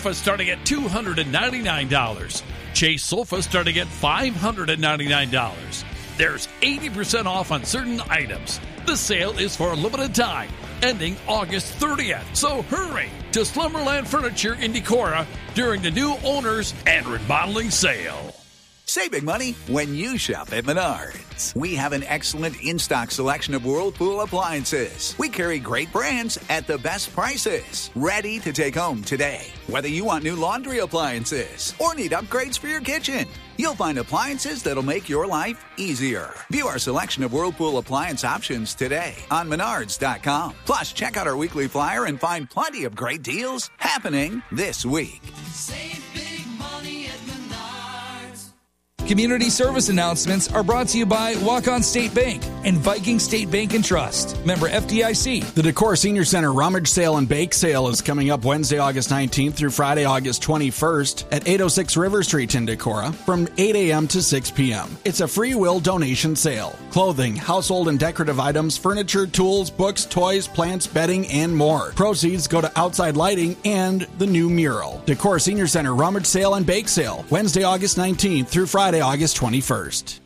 sofa starting at $299. Chase sofa starting at $599. There's 80% off on certain items. The sale is for a limited time, ending August 30th. So hurry to Slumberland Furniture in Decorah during the new owners and remodeling sale. Saving money when you shop at Menards. We have an excellent in-stock selection of Whirlpool appliances. We carry great brands at the best prices. Ready to take home today. Whether you want new laundry appliances or need upgrades for your kitchen, you'll find appliances that'll make your life easier. View our selection of Whirlpool appliance options today on Menards.com. Plus, check out our weekly flyer and find plenty of great deals happening this week. Save big money at Menards. Community service announcements are brought to you by Walk-On State Bank and Viking State Bank and Trust. Member FDIC. The Decorah Senior Center Rummage Sale and Bake Sale is coming up Wednesday, August 19th through Friday, August 21st at 806 River Street in Decorah from 8 a.m. to 6 p.m. It's a free will donation sale. Clothing, household and decorative items, furniture, tools, books, toys, plants, bedding, and more. Proceeds go to outside lighting and the new mural. Decorah Senior Center Rummage Sale and Bake Sale, Wednesday, August 19th through Friday, August 21st.